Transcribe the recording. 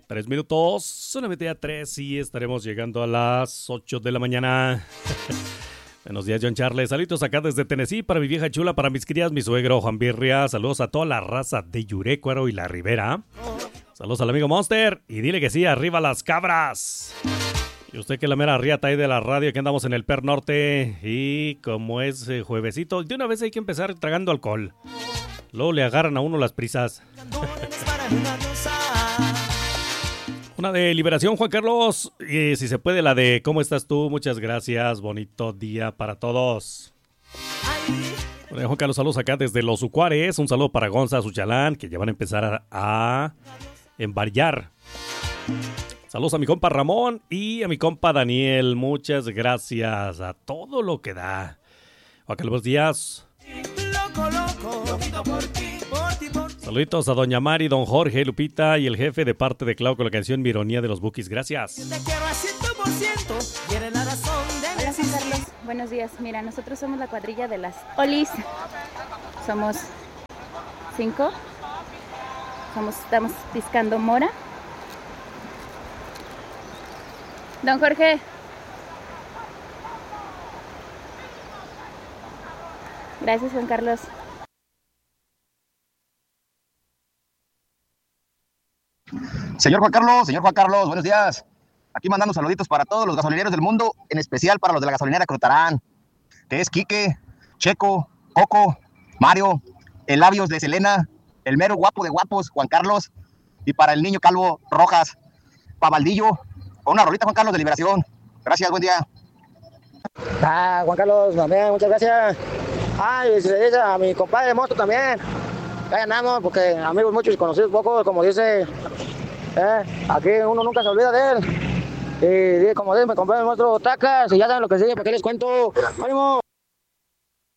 3 minutos, solamente ya 3 y estaremos llegando a las 8 de la mañana. Buenos días, John Charles. Saludos acá desde Tennessee para mi vieja chula, para mis crías, mi suegro Juan Birria. Saludos a toda la raza de Yurecuaro y La Ribera. Saludos al amigo Monster y dile que sí, arriba las cabras. Y usted que es la mera riata ahí de la radio, que andamos en el Per Norte. Y como es juevesito, de una vez hay que empezar tragando alcohol. Luego le agarran a uno las prisas. Una de Liberación, Juan Carlos. Y si se puede, la de ¿Cómo estás tú? Muchas gracias. Bonito día para todos. Bueno, Juan Carlos, saludos acá desde Los Ucuares. Un saludo para Gonza, Suchalán, que ya van a empezar a embarallar. Saludos a mi compa Ramón y a mi compa Daniel. Muchas gracias a todo lo que da. Juan Carlos, buenos días. Saluditos a Doña Mari, Don Jorge, Lupita y el jefe de parte de Clau con la canción Mi Ironía de los Bukis. Gracias. Hola, Juan Carlos. Buenos días. Mira, nosotros somos la cuadrilla de las Olis. Somos 5. Estamos piscando mora. Don Jorge. Gracias, Juan Carlos. Señor Juan Carlos, buenos días. Aquí mandando saluditos para todos los gasolineros del mundo, en especial para los de la gasolinera Crotarán, que es Quique, Checo, Coco, Mario, el Labios de Selena, el mero guapo de guapos, Juan Carlos, y para el niño calvo Rojas, Pabaldillo, con una rolita, Juan Carlos, de Liberación. Gracias, buen día. Juan Carlos, también, muchas gracias. Y se le dice a mi compadre Mosto también. Ya ganamos, porque amigos muchos y conocidos pocos, como dice, aquí uno nunca se olvida de él. Y como dice, me compré el monstruo tacas y ya saben lo que sigue, ¿para qué les cuento? ¡Ánimo!